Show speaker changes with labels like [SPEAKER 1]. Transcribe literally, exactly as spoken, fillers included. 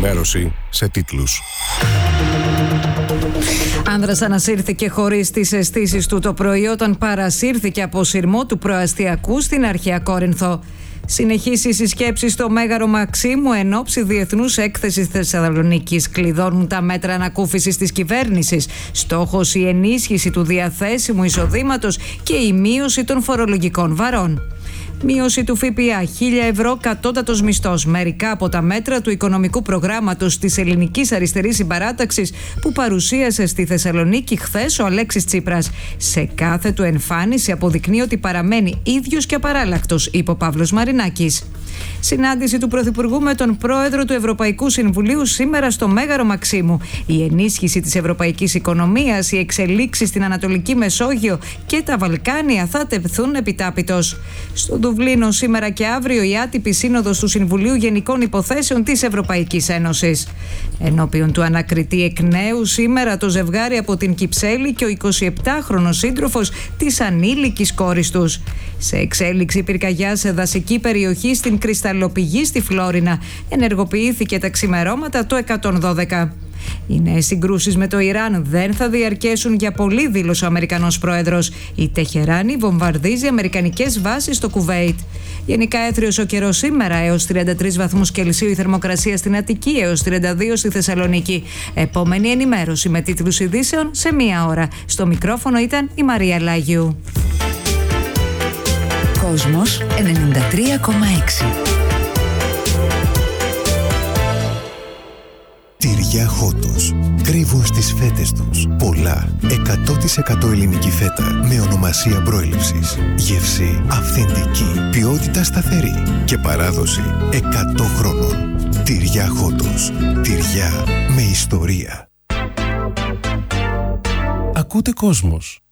[SPEAKER 1] Ενημέρωση σε τίτλους.
[SPEAKER 2] Άνδρας ανασύρθηκε χωρίς τις αισθήσεις του το πρωί όταν παρασύρθηκε από σειρμό του προαστιακού στην Αρχαία Κόρινθο. Συνεχίσει οι συσκέψεις στο Μέγαρο Μαξίμου εν ώψη Διεθνούς Έκθεσης Θεσσαλονίκης. Κλειδώνουν τα μέτρα ανακούφισης της κυβέρνησης. Στόχος η ενίσχυση του διαθέσιμου εισοδήματος και η μείωση των φορολογικών βαρών. Μείωση του ΦΠΑ, χίλια ευρώ κατώτατος μισθός. Μερικά από τα μέτρα του οικονομικού προγράμματος της Ελληνικής Αριστερής Συμπαράταξης που παρουσίασε στη Θεσσαλονίκη χθες ο Αλέξης Τσίπρας. Σε κάθε του εμφάνιση αποδεικνύει ότι παραμένει ίδιος και απαράλλακτος, είπε ο Παύλος Μαρινάκης. Συνάντηση του Πρωθυπουργού με τον Πρόεδρο του Ευρωπαϊκού Συμβουλίου σήμερα στο Μέγαρο Μαξίμου. Η ενίσχυση της ευρωπαϊκής οικονομίας, οι εξελίξεις στην Ανατολική Μεσόγειο και τα Βαλκάνια θα τεθούν επιτάπητος. Στο Δουβλίνο σήμερα και αύριο η άτυπη σύνοδος του Συμβουλίου Γενικών Υποθέσεων της Ευρωπαϊκής Ένωσης. Ενώπιον του ανακριτή εκ νέου σήμερα το ζευγάρι από την Κυψέλη και ο εικοσιεπτάχρονος σύντροφος της ανήλικης κόρης τους. Σε εξέλιξη πυρκαγιά σε δασική περιοχή στην Κρυσταλλοπηγή στη Φλόρινα ενεργοποιήθηκε τα ξημερώματα το εκατόν δώδεκα. Οι νέες συγκρούσεις με το Ιράν δεν θα διαρκέσουν για πολύ, δήλωσε ο Αμερικανός πρόεδρος. Η Τεχεράνη βομβαρδίζει αμερικανικές βάσεις στο Κουβέιτ. Γενικά έθριος ο καιρός σήμερα, έως τριάντα τρεις βαθμούς Κελσίου η θερμοκρασία στην Αττική, έως τριάντα δύο στη Θεσσαλονίκη. Επόμενη ενημέρωση με τίτλους ειδήσεων σε μία ώρα. Στο μικρόφωνο ήταν η Μαρία Λάγιου.
[SPEAKER 3] Κόσμος ενενήντα τρία κόμμα έξι.
[SPEAKER 4] Τυριά Χότος. Κρύβουν στις φέτες τους πολλά εκατό τοις εκατό ελληνική φέτα με ονομασία προέλευσης. Γεύση αυθεντική, ποιότητα σταθερή και παράδοση εκατό χρόνων. Τυριά Χότος. Τυριά με ιστορία.
[SPEAKER 1] Ακούτε Κόσμος.